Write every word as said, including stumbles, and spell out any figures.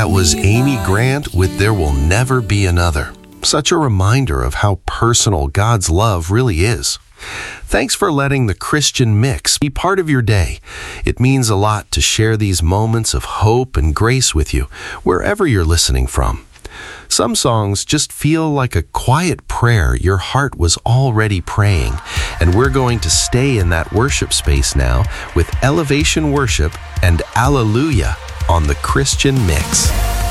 That was Amy Grant with There Will Never Be Another. Such a reminder of how personal God's love really is. Thanks for letting the Christian Mix be part of your day. It means a lot to share these moments of hope and grace with you, wherever you're listening from. Some songs just feel like a quiet prayer your heart was already praying, and we're going to stay in that worship space now with Elevation Worship and Alleluia on the Christian Mix.